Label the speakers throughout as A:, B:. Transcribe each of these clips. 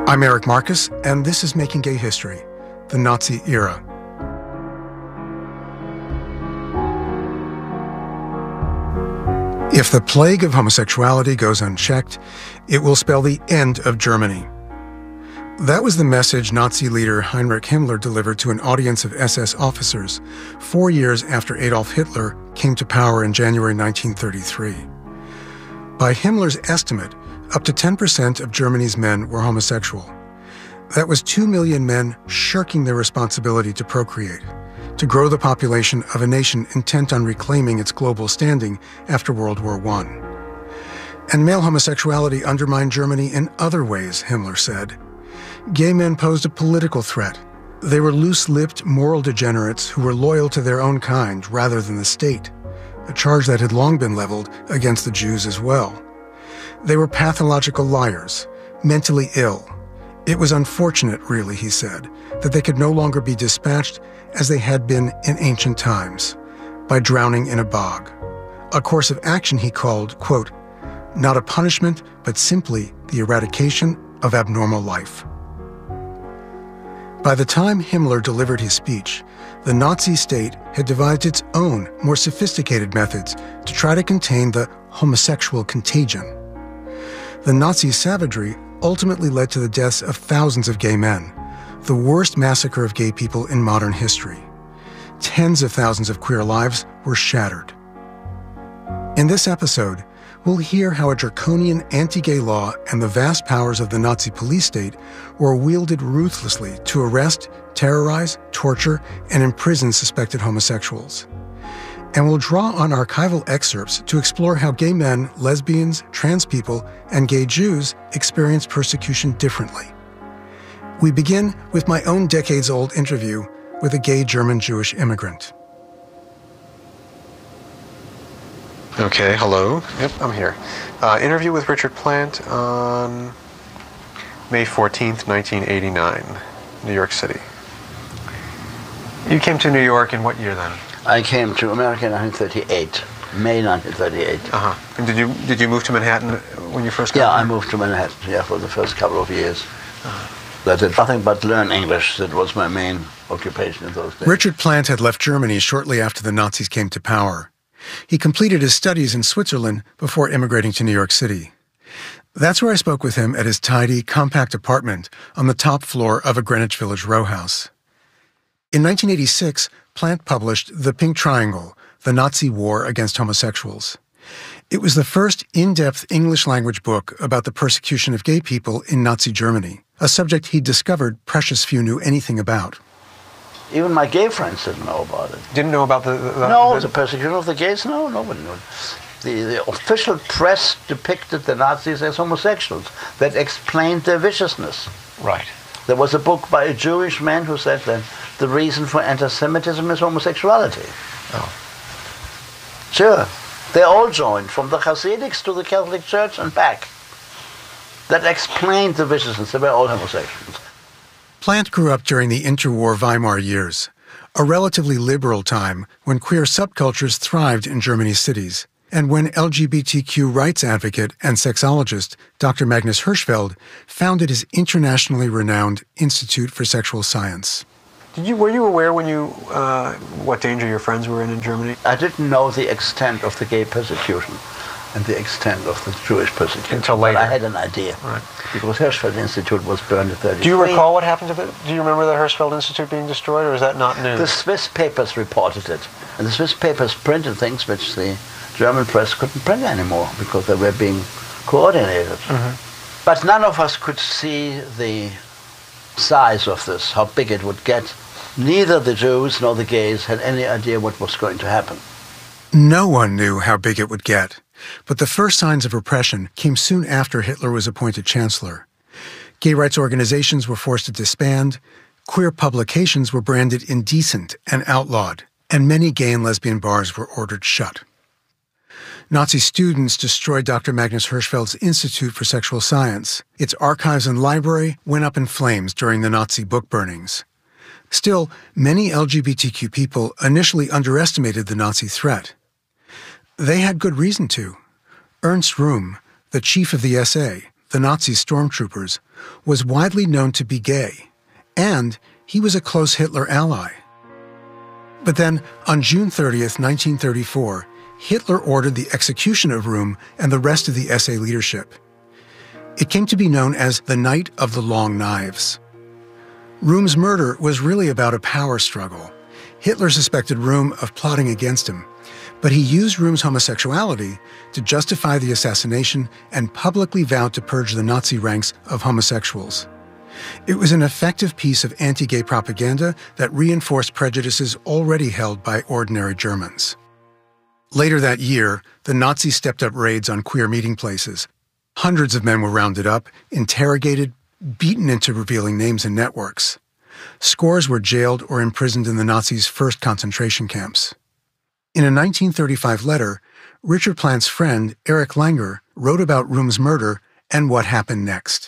A: I'm Eric Marcus, and this is Making Gay History, the Nazi Era. If the plague of homosexuality goes unchecked, it will spell the end of Germany. That was the message Nazi leader Heinrich Himmler delivered to an audience of SS officers 4 years after Adolf Hitler came to power in January 1933. By Himmler's estimate, up to 10% of Germany's men were homosexual. That was 2 million men shirking their responsibility to procreate, to grow the population of a nation intent on reclaiming its global standing after World War I. And male homosexuality undermined Germany in other ways, Himmler said. Gay men posed a political threat. They were loose-lipped moral degenerates who were loyal to their own kind rather than the state, a charge that had long been leveled against the Jews as well. They were pathological liars, mentally ill. It was unfortunate, really, he said, that they could no longer be dispatched as they had been in ancient times, by drowning in a bog. A course of action he called, quote, not a punishment, but simply the eradication of abnormal life. By the time Himmler delivered his speech, the Nazi state had devised its own, more sophisticated methods to try to contain the homosexual contagion. The Nazi savagery ultimately led to the deaths of thousands of gay men, the worst massacre of gay people in modern history. Tens of thousands of queer lives were shattered. In this episode, we'll hear how a draconian anti-gay law and the vast powers of the Nazi police state were wielded ruthlessly to arrest, terrorize, torture, and imprison suspected homosexuals. And we'll draw on archival excerpts to explore how gay men, lesbians, trans people, and gay Jews experienced persecution differently. We begin with my own decades-old interview with a gay German-Jewish immigrant.
B: Okay, hello. Yep, I'm here. Interview with Richard Plant on May 14th, 1989, New York City. You came to New York in what year then?
C: I came to America in 1938, May 1938.
B: Uh-huh. And did you move to Manhattan when you first got
C: there?
B: there?
C: I moved to Manhattan, for the first couple of years. I did nothing but learn English. That was my main occupation in those days.
A: Richard Plant had left Germany shortly after the Nazis came to power. He completed his studies in Switzerland before immigrating to New York City. That's where I spoke with him at his tidy, compact apartment on the top floor of a Greenwich Village row house. In 1986, Plant published The Pink Triangle, The Nazi War Against Homosexuals. It was the first in-depth English-language book about the persecution of gay people in Nazi Germany, a subject he'd discovered precious few knew anything about.
C: Even my gay friends didn't know about it.
B: Didn't know about
C: the persecution of the gays? No, nobody knew. The official press depicted the Nazis as homosexuals. That explained their viciousness.
B: Right.
C: There was a book by a Jewish man who said that the reason for anti-Semitism is homosexuality.
B: Oh.
C: Sure. They all joined, from the Hasidics to the Catholic Church and back. That explained the viciousness. They were all homosexuals.
A: Plant grew up during the interwar Weimar years, a relatively liberal time when queer subcultures thrived in Germany's cities, and when LGBTQ rights advocate and sexologist Dr. Magnus Hirschfeld founded his internationally renowned Institute for Sexual Science.
B: Were you aware when what danger your friends were in Germany?
C: I didn't know the extent of the gay persecution and the extent of the Jewish persecution.
B: Until later.
C: But I had an idea. Right. Because Hirschfeld Institute was burned in 1933.
B: Do you recall what happened to it? Do you remember the Hirschfeld Institute being destroyed, or is that not news?
C: The Swiss papers reported it. And the Swiss papers printed things which the German press couldn't print anymore because they were being coordinated. Mm-hmm. But none of us could see the size of this, how big it would get. Neither the Jews nor the gays had any idea what was going to happen.
A: No one knew how big it would get. But the first signs of repression came soon after Hitler was appointed chancellor. Gay rights organizations were forced to disband, queer publications were branded indecent and outlawed, and many gay and lesbian bars were ordered shut. Nazi students destroyed Dr. Magnus Hirschfeld's Institute for Sexual Science. Its archives and library went up in flames during the Nazi book burnings. Still, many LGBTQ people initially underestimated the Nazi threat. They had good reason to. Ernst Röhm, the chief of the SA, the Nazi stormtroopers, was widely known to be gay, and he was a close Hitler ally. But then, on June 30th, 1934, Hitler ordered the execution of Röhm and the rest of the SA leadership. It came to be known as the Night of the Long Knives. Röhm's murder was really about a power struggle. Hitler suspected Röhm of plotting against him, but he used Röhm's homosexuality to justify the assassination and publicly vowed to purge the Nazi ranks of homosexuals. It was an effective piece of anti-gay propaganda that reinforced prejudices already held by ordinary Germans. Later that year, the Nazis stepped up raids on queer meeting places. Hundreds of men were rounded up, interrogated, beaten into revealing names and networks. Scores were jailed or imprisoned in the Nazis' first concentration camps. In a 1935 letter, Richard Plant's friend, Erich Langer, wrote about Röhm's murder and what happened next.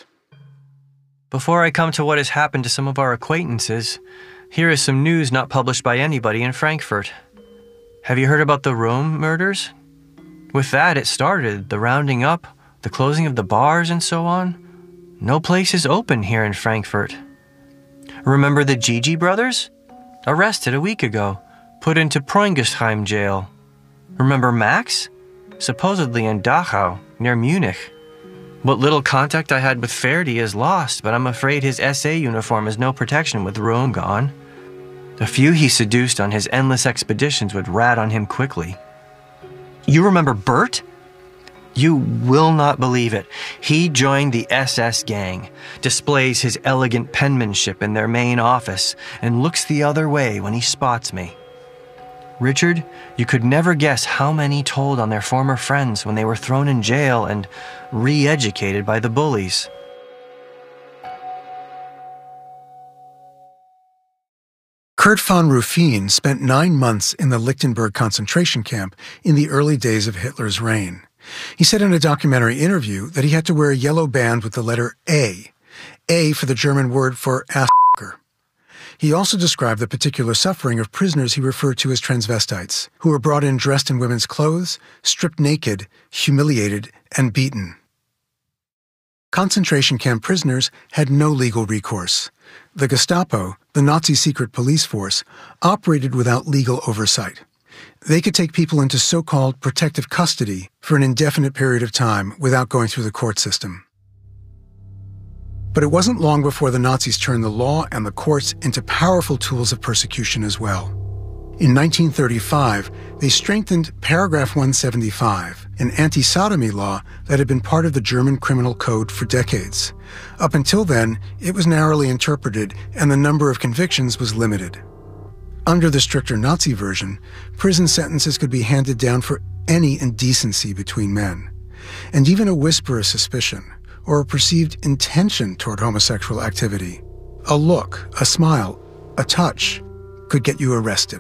D: Before I come to what has happened to some of our acquaintances, here is some news not published by anybody in Frankfurt. Have you heard about the Röhm murders? With that, it started, the rounding up, the closing of the bars, and so on. No place is open here in Frankfurt. Remember the Gigi brothers? Arrested a week ago, put into Preungesheim jail. Remember Max? Supposedly in Dachau, near Munich. What little contact I had with Ferdi is lost, but I'm afraid his SA uniform has no protection with Röhm gone. The few he seduced on his endless expeditions would rat on him quickly. You remember Bert? You will not believe it. He joined the SS gang, displays his elegant penmanship in their main office, and looks the other way when he spots me. Richard, you could never guess how many told on their former friends when they were thrown in jail and re-educated by the bullies.
A: Kurt von Ruffin spent 9 months in the Lichtenberg concentration camp in the early days of Hitler's reign. He said in a documentary interview that he had to wear a yellow band with the letter A for the German word for ass***er. He also described the particular suffering of prisoners he referred to as transvestites, who were brought in dressed in women's clothes, stripped naked, humiliated, and beaten. Concentration camp prisoners had no legal recourse. The Gestapo, the Nazi secret police force, operated without legal oversight. They could take people into so-called protective custody for an indefinite period of time without going through the court system. But it wasn't long before the Nazis turned the law and the courts into powerful tools of persecution as well. In 1935, they strengthened Paragraph 175, an anti-sodomy law that had been part of the German criminal code for decades. Up until then, it was narrowly interpreted and the number of convictions was limited. Under the stricter Nazi version, prison sentences could be handed down for any indecency between men, and even a whisper of suspicion or a perceived intention toward homosexual activity, a look, a smile, a touch, could get you arrested.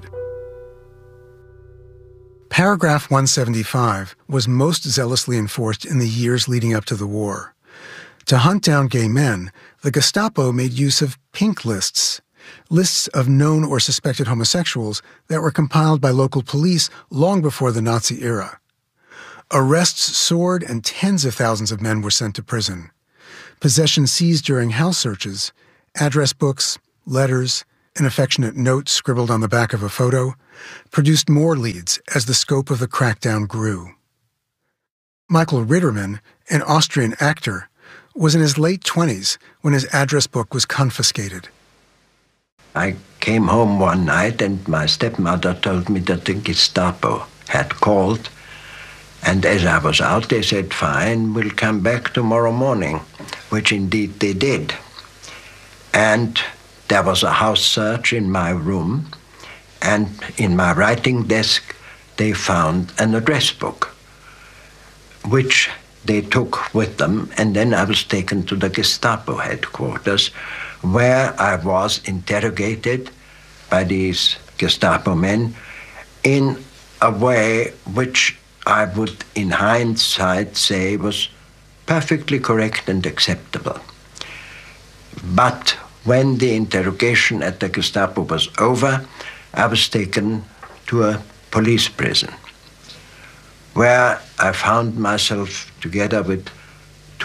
A: Paragraph 175 was most zealously enforced in the years leading up to the war. To hunt down gay men, the Gestapo made use of pink lists of known or suspected homosexuals that were compiled by local police long before the Nazi era. Arrests soared and tens of thousands of men were sent to prison. Possessions seized during house searches, address books, letters, an affectionate note scribbled on the back of a photo, produced more leads as the scope of the crackdown grew. Michael Rittermann, an Austrian actor, was in his late 20s when his address book was confiscated.
E: I came home one night and my stepmother told me that the Gestapo had called, and as I was out they said, "Fine, we'll come back tomorrow morning," which indeed they did. And there was a house search in my room, and in my writing desk they found an address book, which they took with them, and then I was taken to the Gestapo headquarters, where I was interrogated by these Gestapo men in a way which I would, in hindsight, say was perfectly correct and acceptable. But when the interrogation at the Gestapo was over, I was taken to a police prison, where I found myself together with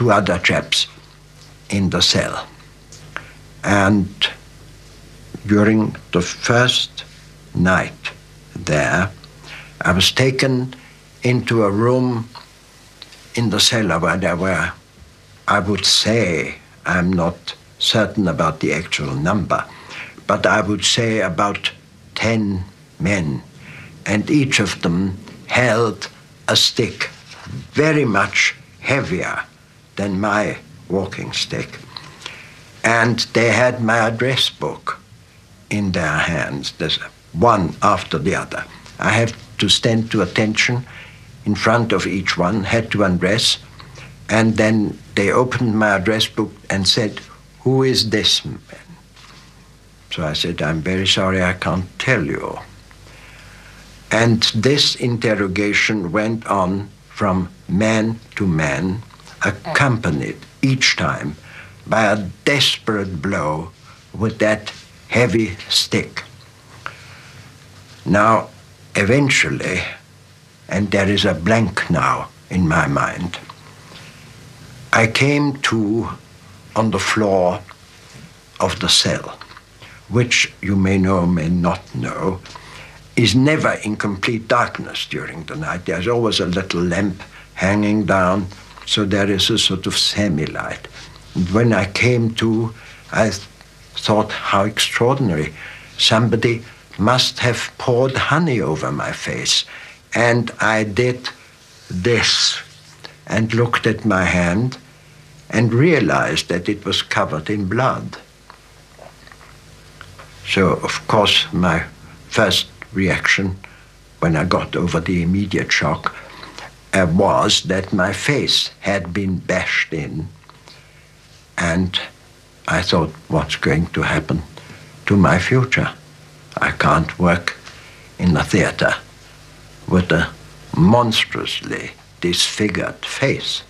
E: two other chaps in the cell. And during the first night there, I was taken into a room in the cellar where there were, I would say, I'm not certain about the actual number, but I would say about 10 men, and each of them held a stick very much heavier than my walking stick. And they had my address book in their hands, there's one after the other. I have to stand to attention in front of each one, had to undress, and then they opened my address book and said, "Who is this man?" So I said, "I'm very sorry, I can't tell you." And this interrogation went on from man to man, accompanied each time by a desperate blow with that heavy stick. Now, eventually, and there is a blank now in my mind, I came to on the floor of the cell, which you may know or may not know, is never in complete darkness during the night. There's always a little lamp hanging down, so there is a sort of semi-light. And when I came to, I thought, how extraordinary. Somebody must have poured honey over my face. And I did this and looked at my hand and realized that it was covered in blood. So, of course, my first reaction when I got over the immediate shock was that my face had been bashed in. And I thought, what's going to happen to my future? I can't work in a theater with a monstrously disfigured face.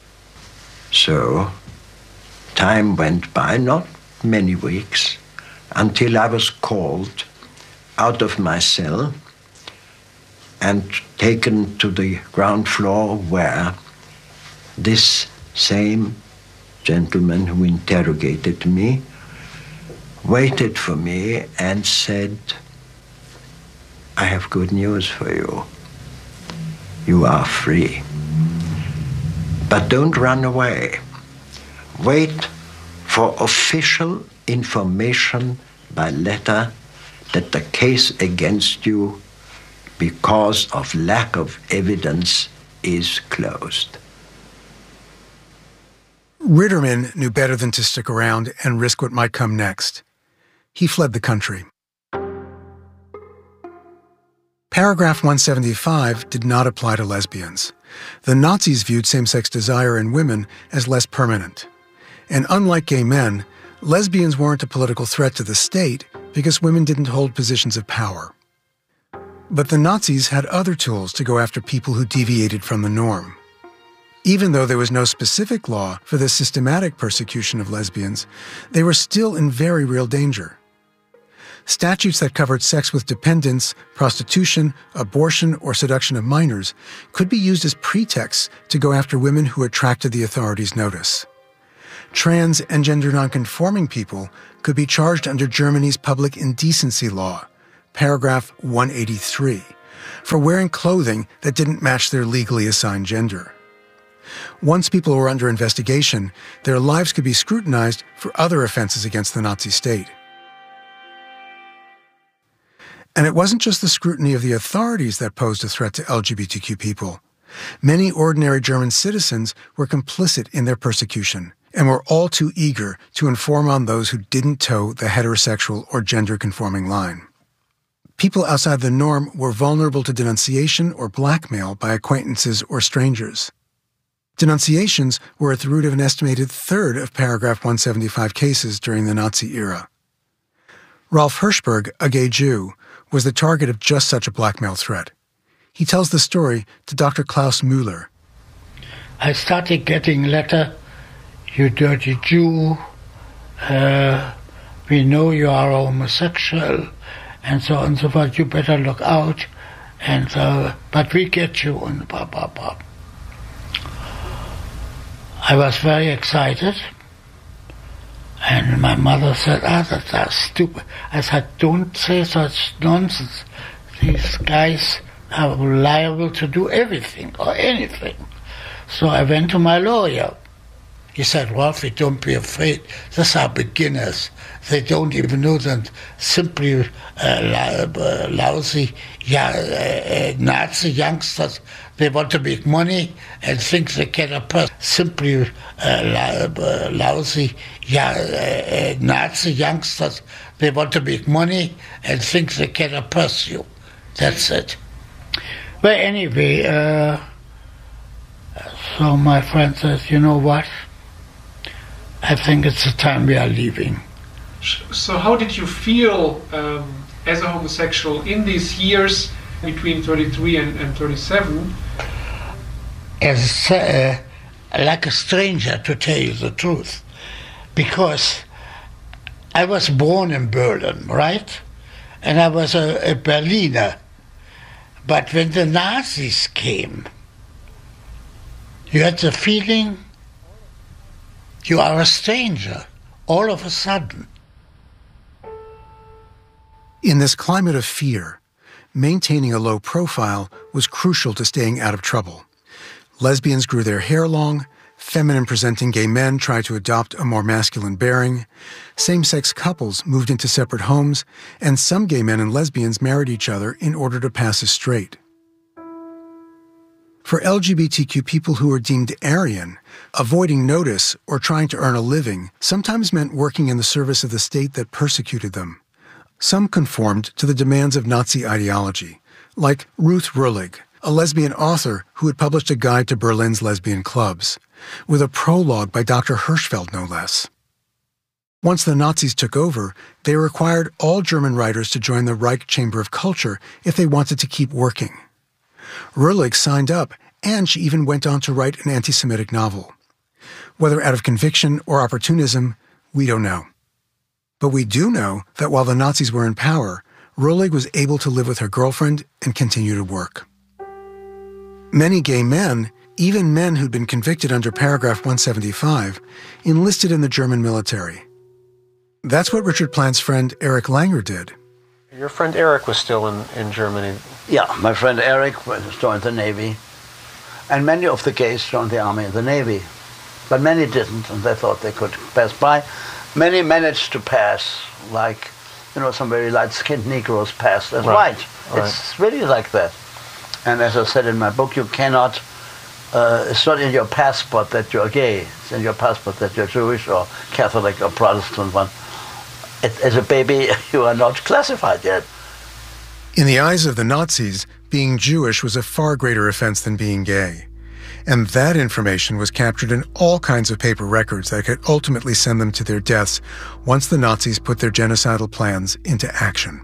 E: So time went by, not many weeks, until I was called out of my cell and taken to the ground floor where this same gentleman who interrogated me waited for me and said, "I have good news for you. You are free. But don't run away. Wait for official information by letter that the case against you, because of lack of evidence, is closed."
A: Ritterman knew better than to stick around and risk what might come next. He fled the country. Paragraph 175 did not apply to lesbians. The Nazis viewed same-sex desire in women as less permanent. And unlike gay men, lesbians weren't a political threat to the state because women didn't hold positions of power. But the Nazis had other tools to go after people who deviated from the norm. Even though there was no specific law for the systematic persecution of lesbians, they were still in very real danger. Statutes that covered sex with dependents, prostitution, abortion, or seduction of minors could be used as pretexts to go after women who attracted the authorities' notice. Trans and gender nonconforming people could be charged under Germany's public indecency law, paragraph 183, for wearing clothing that didn't match their legally assigned gender. Once people were under investigation, their lives could be scrutinized for other offenses against the Nazi state. And it wasn't just the scrutiny of the authorities that posed a threat to LGBTQ people. Many ordinary German citizens were complicit in their persecution and were all too eager to inform on those who didn't toe the heterosexual or gender-conforming line. People outside the norm were vulnerable to denunciation or blackmail by acquaintances or strangers. Denunciations were at the root of an estimated third of paragraph 175 cases during the Nazi era. Rolf Hirschberg, a gay Jew, was the target of just such a blackmail threat. He tells the story to Dr. Klaus Müller.
F: I started getting letter, "You dirty Jew, we know you are homosexual," and so on and so forth. "You better look out," and but we get you, and blah, blah, blah. I was very excited. And my mother said, that's stupid. I said, don't say such nonsense. These guys are liable to do everything or anything. So I went to my lawyer. He said, Rolfie, don't be afraid. These are beginners. They don't even know that simply lousy Nazi youngsters. They want to make money and think they can oppress. Simply lousy Nazi youngsters. They want to make money and think they can oppress you. That's it. But anyway, so my friend says, you know what? I think it's the time we are leaving.
G: So how did you feel as a homosexual in these years between 33 and 37?
F: As like a stranger, to tell you the truth. Because I was born in Berlin, right? And I was a Berliner. But when the Nazis came, you had the feeling you are a stranger, all of a sudden.
A: In this climate of fear, maintaining a low profile was crucial to staying out of trouble. Lesbians grew their hair long, feminine-presenting gay men tried to adopt a more masculine bearing, same-sex couples moved into separate homes, and some gay men and lesbians married each other in order to pass as straight. For LGBTQ people who were deemed Aryan, avoiding notice or trying to earn a living sometimes meant working in the service of the state that persecuted them. Some conformed to the demands of Nazi ideology, like Ruth Röhlig, a lesbian author who had published a guide to Berlin's lesbian clubs, with a prologue by Dr. Hirschfeld, no less. Once the Nazis took over, they required all German writers to join the Reich Chamber of Culture if they wanted to keep working. Röhlig signed up, and she even went on to write an anti-Semitic novel. Whether out of conviction or opportunism, we don't know. But we do know that while the Nazis were in power, Röhlig was able to live with her girlfriend and continue to work. Many gay men, even men who'd been convicted under paragraph 175, enlisted in the German military. That's what Richard Plant's friend Eric Langer did.
B: Your friend Eric was still in Germany.
C: Yeah, my friend Eric joined the Navy, and many of the gays joined the Army and the Navy, but many didn't, and they thought they could pass by. Many managed to pass, like, some very light-skinned Negroes passed as white. It's really like that. And as I said in my book, you cannot, it's not in your passport that you're gay, it's in your passport that you're Jewish or Catholic or Protestant one. As a baby, you are not classified yet.
A: In the eyes of the Nazis, being Jewish was a far greater offense than being gay. And that information was captured in all kinds of paper records that could ultimately send them to their deaths once the Nazis put their genocidal plans into action.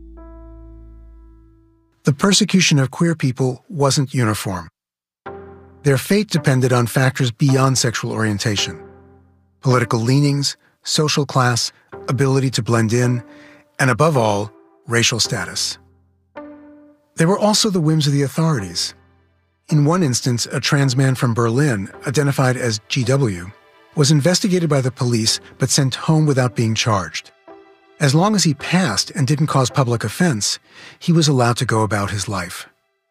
A: The persecution of queer people wasn't uniform. Their fate depended on factors beyond sexual orientation: political leanings, social class, ability to blend in, and above all, racial status. They were also the whims of the authorities. In one instance, a trans man from Berlin, identified as GW, was investigated by the police but sent home without being charged. As long as he passed and didn't cause public offense, he was allowed to go about his life.